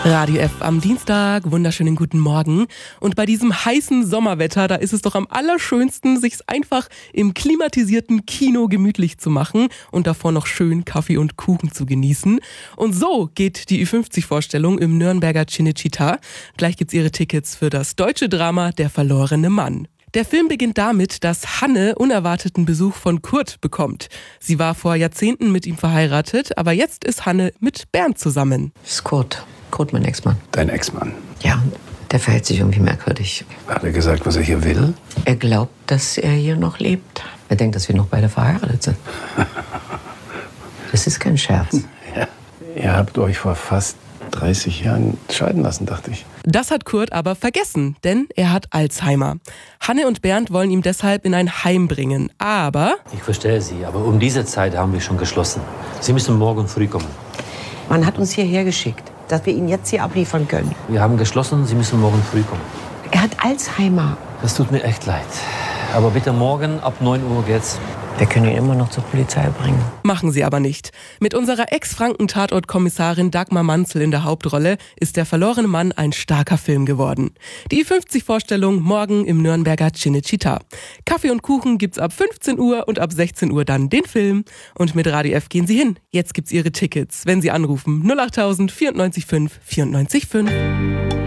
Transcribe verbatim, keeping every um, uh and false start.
Radio F am Dienstag, wunderschönen guten Morgen. Und bei diesem heißen Sommerwetter, da ist es doch am allerschönsten, sich's einfach im klimatisierten Kino gemütlich zu machen und davor noch schön Kaffee und Kuchen zu genießen. Und so geht die Ü fünfzig Vorstellung im Nürnberger Cinecittà. Gleich gibt's ihre Tickets für das deutsche Drama Der verlorene Mann. Der Film beginnt damit, dass Hanne unerwarteten Besuch von Kurt bekommt. Sie war vor Jahrzehnten mit ihm verheiratet, aber jetzt ist Hanne mit Bernd zusammen. Das ist Kurt. Kurt, mein Ex-Mann. Dein Ex-Mann? Ja, der verhält sich irgendwie merkwürdig. Hat er gesagt, was er hier will? Er glaubt, dass er hier noch lebt. Er denkt, dass wir noch beide verheiratet sind. Das ist kein Scherz. Ja. Ihr habt euch vor fast dreißig Jahren scheiden lassen, dachte ich. Das hat Kurt aber vergessen, denn er hat Alzheimer. Hanne und Bernd wollen ihn deshalb in ein Heim bringen. Aber... Ich verstehe Sie, aber um diese Zeit haben wir schon geschlossen. Sie müssen morgen früh kommen. Man hat uns hierher geschickt, dass wir ihn jetzt hier abliefern können. Wir haben geschlossen, Sie müssen morgen früh kommen. Er hat Alzheimer. Das tut mir echt leid. Aber bitte morgen ab neun Uhr geht's. Wir können ihn immer noch zur Polizei bringen. Machen sie aber nicht. Mit unserer Ex-Franken-Tatort-Kommissarin Dagmar Manzel in der Hauptrolle ist Der verlorene Mann ein starker Film geworden. Die Ü fünfzig Vorstellung morgen im Nürnberger Cinecittà. Kaffee und Kuchen gibt's ab fünfzehn Uhr und ab sechzehn Uhr dann den Film. Und mit Radio F gehen Sie hin. Jetzt gibt's Ihre Tickets, wenn Sie anrufen null acht tausend vierundneunzig fünf vierundneunzig fünf.